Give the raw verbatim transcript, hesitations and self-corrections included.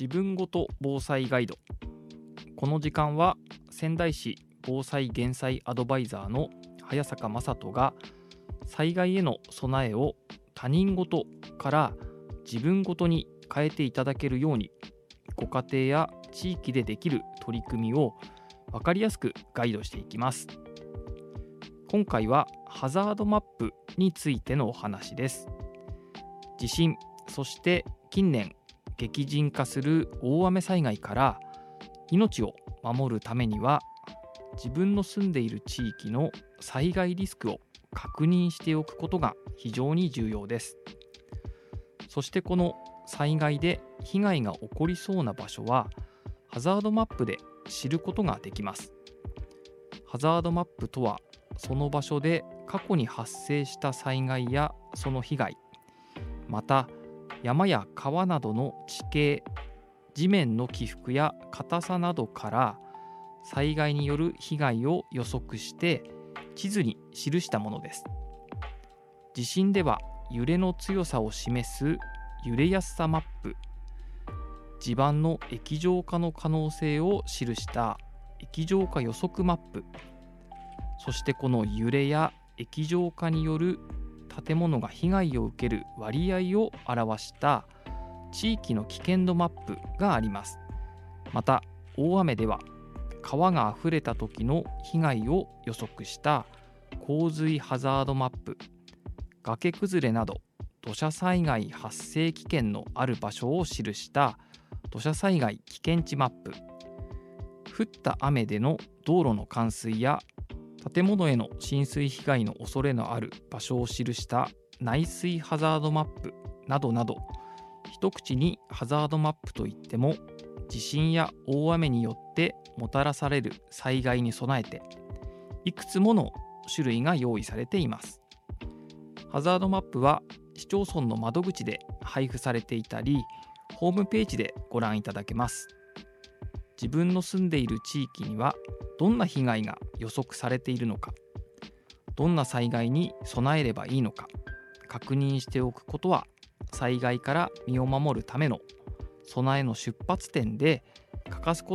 自分ごと防災ガイド。この時間は仙台市防災減災アドバイザーの早坂正人が災害への備えを他人事から自分ごとに変えていただけるように、ご家庭や地域でできる取り組みを分かりやすくガイドしていきます。今回はハザードマップについてのお話です。地震、そして近年激甚化する大雨災害から命を守るためには、自分の住んでいる地域の災害リスクを確認しておくことが非常に重要です。そしてこの災害で被害が起こりそうな場所はハザードマップで知ることができます。ハザードマップとは、その場所で過去に発生した災害やその被害、また山や川などの地形、地面の起伏や硬さなどから災害による被害を予測して地図に記したものです。地震では揺れの強さを示す揺れやすさマップ、地盤の液状化の可能性を記した液状化予測マップ、そしてこの揺れや液状化による建物が被害を受ける割合を表した地域の危険度マップがあります。また大雨では川があふれた時の被害を予測した洪水ハザードマップ、崖崩れなど土砂災害発生危険のある場所を記した土砂災害危険地マップ、降った雨での道路の冠水や建物への浸水被害の恐れのある場所を記した内水ハザードマップなどなど、一口にハザードマップといっても、地震や大雨によってもたらされる災害に備えていくつもの種類が用意されています。ハザードマップは市町村の窓口で配布されていたり、ホームページでご覧いただけます。自分の住んでいる地域にはどんな被害が予測されているのか、どんな災害に備えればいいのか確認しておくことは、災害から身を守るための備えの出発点で欠かすこと